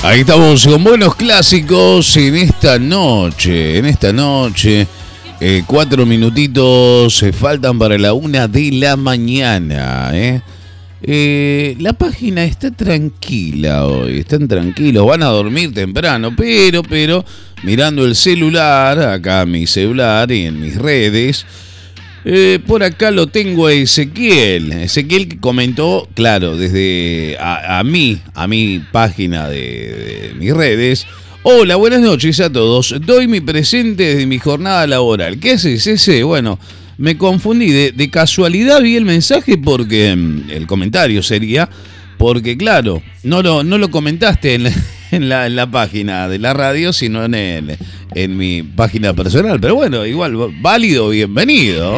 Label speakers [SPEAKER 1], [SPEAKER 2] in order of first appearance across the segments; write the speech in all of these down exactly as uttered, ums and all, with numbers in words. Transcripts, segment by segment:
[SPEAKER 1] Ahí estamos con buenos clásicos en esta noche, en esta noche, eh, cuatro minutitos se faltan para la una de la mañana, ¿eh? Eh, la página está tranquila hoy, están tranquilos, van a dormir temprano, pero, pero, mirando el celular, acá mi celular y en mis redes, eh, por acá lo tengo a Ezequiel, Ezequiel que comentó, claro, desde a, a mí, a mi página de, de mis redes. Hola, buenas noches a todos, doy mi presente desde mi jornada laboral. ¿Qué haces ese? Bueno, me confundí, de, de casualidad vi el mensaje porque, el comentario sería, porque claro, no lo, no lo comentaste en, en, la, en la página de la radio, sino en, el, en mi página personal, pero bueno, igual, válido, bienvenido.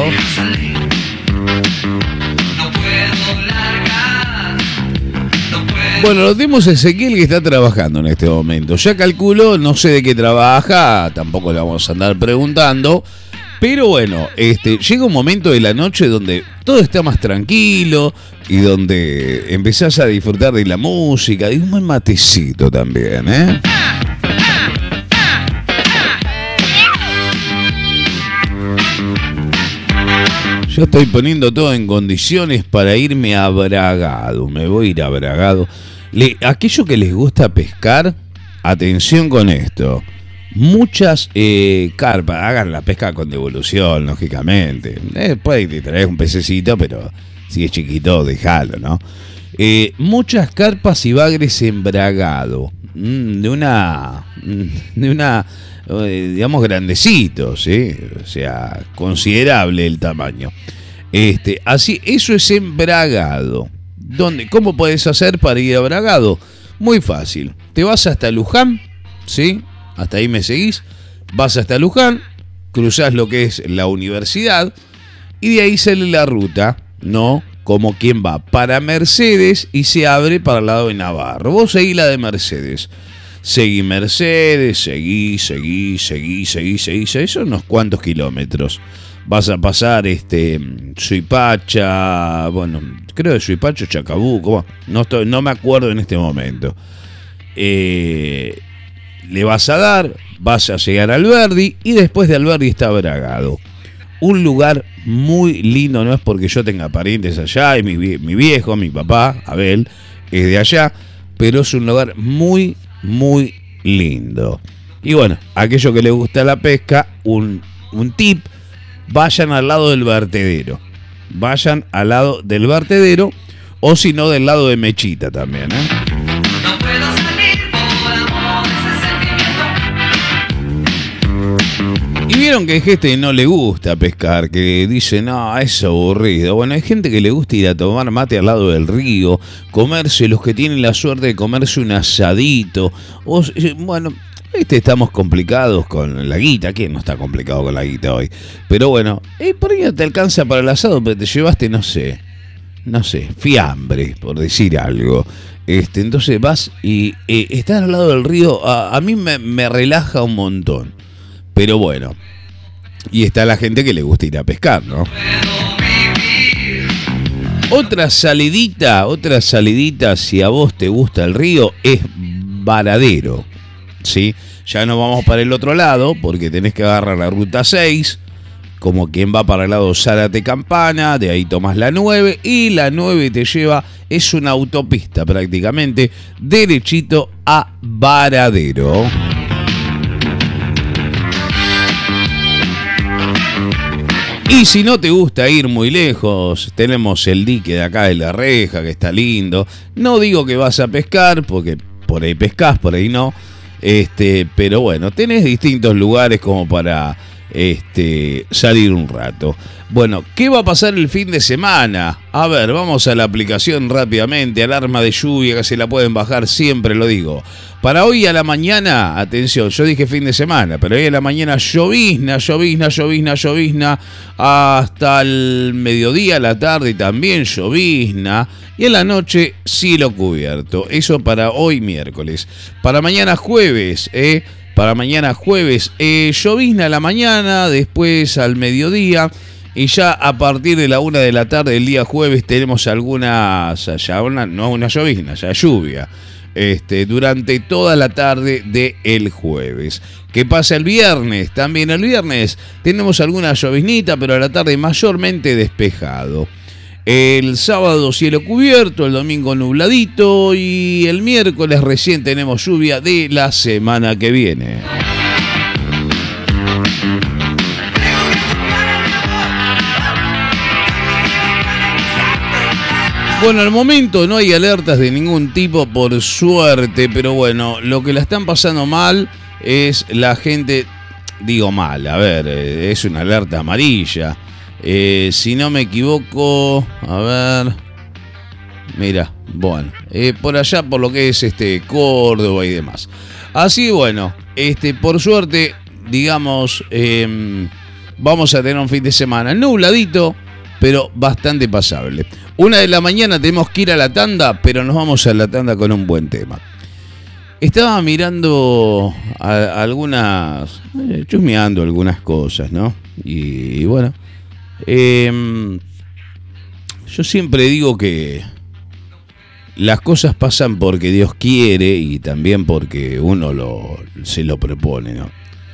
[SPEAKER 1] Bueno, lo tenemos a Ezequiel que está trabajando en este momento, ya calculo, no sé de qué trabaja, tampoco le vamos a andar preguntando. Pero bueno, este, llega un momento de la noche donde todo está más tranquilo y donde empezás a disfrutar de la música, de un buen matecito también, ¿eh? Yo estoy poniendo todo en condiciones para irme a Bragado, me voy a ir a Bragado. Le, aquello que les gusta pescar, atención con esto. Muchas eh, carpas, hagan la pesca con devolución, lógicamente. Después te traes un pececito, pero si es chiquito, déjalo, ¿no? Eh, muchas carpas y bagres en Bragado, mm, de una, de una, eh, digamos, grandecitos, ¿sí? O sea, considerable el tamaño. Este, así, eso es en Bragado. ¿Dónde? ¿Cómo puedes hacer para ir a Bragado? Muy fácil. Te vas hasta Luján, ¿sí? Hasta ahí me seguís, vas hasta Luján, cruzás lo que es la universidad y de ahí sale la ruta, ¿no? Como quien va para Mercedes y se abre para el lado de Navarro. Vos seguís la de Mercedes, seguí Mercedes, seguí, seguí, seguí, seguí, seguí, seguí, son unos cuantos kilómetros. Vas a pasar este Suipacha, bueno, creo que Suipacha, Chacabuco, no, estoy, no me acuerdo en este momento. Eh... Le vas a dar, vas a llegar a Alberdi y después de Alberdi está Bragado. Un lugar muy lindo, no es porque yo tenga parientes allá, y mi, mi viejo, mi papá, Abel, es de allá, pero es un lugar muy, muy lindo. Y bueno, aquello que le gusta la pesca, un, un tip, vayan al lado del vertedero. Vayan al lado del vertedero o si no del lado de Mechita también, ¿eh? Y vieron que hay gente que no le gusta pescar, que dice, no, es aburrido. Bueno, hay gente que le gusta ir a tomar mate al lado del río, comerse, los que tienen la suerte de comerse un asadito. O, bueno, este estamos complicados con la guita. ¿Quién no está complicado con la guita hoy? Pero bueno, eh, por ahí no te alcanza para el asado, pero te llevaste, no sé, no sé, fiambre, por decir algo. Este, entonces vas y eh, estar al lado del río, a, a mí me, me relaja un montón. Pero bueno, y está la gente que le gusta ir a pescar, ¿no? Otra salidita, otra salidita, si a vos te gusta el río, es Varadero, ¿sí? Ya nos vamos para el otro lado, porque tenés que agarrar la ruta seis, como quien va para el lado Zárate Campana, de ahí tomás la nueve, y la nueve te lleva, es una autopista prácticamente, derechito a Varadero. Y si no te gusta ir muy lejos, tenemos el dique de acá de La Reja, que está lindo. No digo que vas a pescar, porque por ahí pescás, por ahí no. Este, pero bueno, tenés distintos lugares como para este, salir un rato. Bueno, ¿qué va a pasar el fin de semana? A ver, vamos a la aplicación rápidamente, alarma de lluvia, que se la pueden bajar, siempre lo digo. Para hoy a la mañana, atención, yo dije fin de semana, pero hoy a la mañana llovizna, llovizna, llovizna, llovizna, hasta el mediodía, la tarde también llovizna, y en la noche cielo cubierto. Eso para hoy miércoles. Para mañana jueves, ¿eh? Para mañana jueves, eh, llovizna a la mañana, después al mediodía, y ya a partir de la una de la tarde del día jueves tenemos algunas, ya una, no una llovizna, ya lluvia. este, durante toda la tarde del jueves. ¿Qué pasa el viernes? También el viernes tenemos alguna lloviznita, pero a la tarde mayormente despejado. El sábado cielo cubierto, el domingo nubladito y el miércoles recién tenemos lluvia de la semana que viene. Bueno, al momento no hay alertas de ningún tipo, por suerte, pero bueno, lo que la están pasando mal es la gente, digo mal, a ver, es una alerta amarilla. Eh, si no me equivoco, a ver, mira, bueno, eh, por allá por lo que es este Córdoba y demás. Así bueno, este, por suerte, digamos, eh, vamos a tener un fin de semana nubladito, pero bastante pasable. Una de la mañana tenemos que ir a la tanda, pero nos vamos a la tanda con un buen tema. Estaba mirando a, a algunas, eh, chusmeando algunas cosas, ¿no? Y, y bueno, eh, yo siempre digo que las cosas pasan porque Dios quiere y también porque uno lo, se lo propone, ¿no?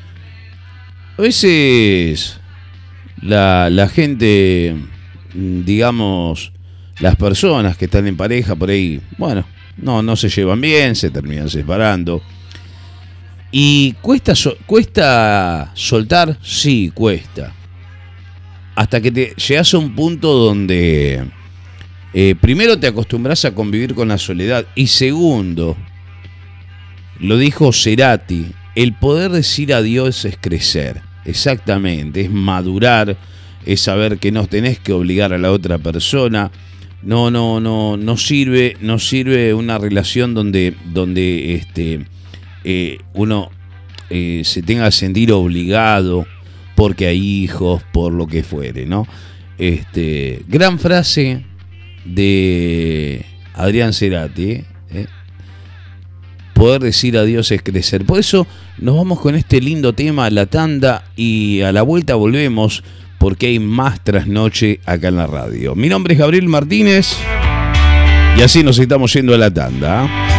[SPEAKER 1] A veces la, la gente, digamos, las personas que están en pareja por ahí, bueno, no, no se llevan bien, se terminan separando. ¿Y cuesta, cuesta soltar? Sí, cuesta. Hasta que te llegas a un punto donde eh, primero te acostumbras a convivir con la soledad. Y segundo, lo dijo Cerati, el poder decir adiós es crecer. Exactamente, es madurar, es saber que no tenés que obligar a la otra persona. No, no, no, no sirve, no sirve una relación donde, donde este, eh, uno eh, se tenga que sentir obligado porque hay hijos, por lo que fuere, ¿no? Este, gran frase de Adrián Cerati, ¿eh? Poder decir adiós es crecer. Por eso nos vamos con este lindo tema, la tanda, y a la vuelta volvemos, porque hay más trasnoche acá en la radio. Mi nombre es Gabriel Martínez y así nos estamos yendo a la tanda.